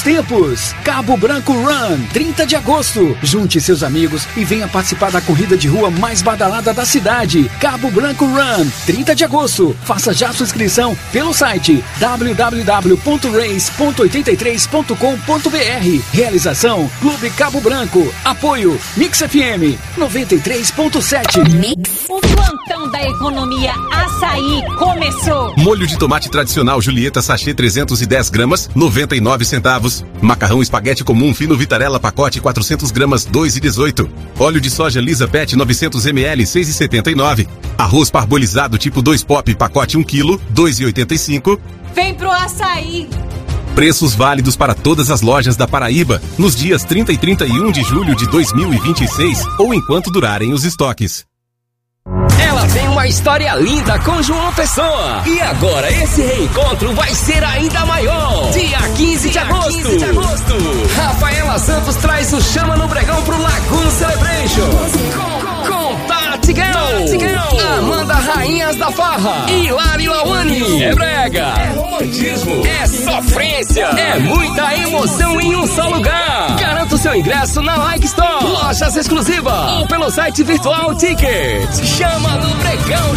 tempos. Cabo Branco Run, 30 de agosto. Junte seus amigos e venha participar da corrida de rua mais badalada da cidade. Cabo Branco Run, 30 de agosto. Faça já sua inscrição pelo site www.race.83.com.br. Realização Clube Cabo Branco. Apoio Mix FM 93.7. O plantão da economia Açaí começou. Molho de tomate tradicional Julieta sachê 310 gramas, 99 centavos. Macarrão espaguete comum fino Vitarella pacote 400 gramas, 2,18. Óleo de soja Lisa Pet 900 ml, 6,79. Arroz parbolizado tipo 2 pop pacote 1 kg, 2,85. Vem pro Açaí. Preços válidos para todas as lojas da Paraíba nos dias 30 e 31 de julho de 2026 ou enquanto durarem os estoques. Ela tem uma história linda com João Pessoa. E agora esse reencontro vai ser ainda maior. Dia 15 de agosto. Rafaela Santos traz o Chama no Bregão pro Lagoon Celebration. Com Tati Girl, Amanda Rainhas da Farra e Lari Lawane. É brega, é romantismo, é sofrência, é muita emoção em um só lugar. Garanta o seu ingresso na Like Store, lojas exclusivas ou pelo site virtual Tickets. Chama no Bregão.